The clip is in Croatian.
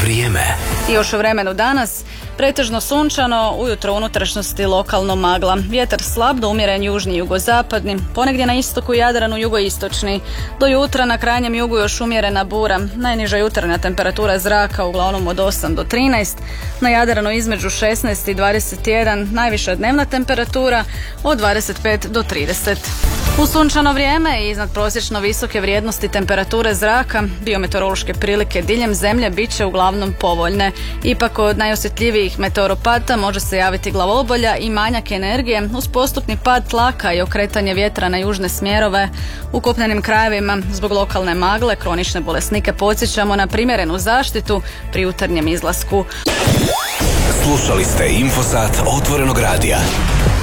Vrijeme. I još o vremenu danas. Pretežno sunčano, ujutro u unutrašnjosti lokalno magla. Vjetar slab do umjeren južni i jugozapadni, ponegdje na istoku Jadranu jugoistočni. Do jutra na krajnjem jugu još umjerena bura. Najniža jutarnja temperatura zraka uglavnom od 8 do 13. Na Jadranu između 16 i 21. Najviša dnevna temperatura od 25 do 30. U sunčano vrijeme i iznad prosječno visoke vrijednosti temperature zraka, biometeorološke prilike diljem zemlje bit će uglavnom povoljne. Ipak od najosjetljivijih meteoropata može se javiti glavobolja i manjak energije uz postupni pad tlaka i okretanje vjetra na južne smjerove. U kopnenim krajevima zbog lokalne magle kronične bolesnike podsjećamo na primjerenu zaštitu pri jutarnjem izlasku. Slušali ste Infosat Otvorenog radija.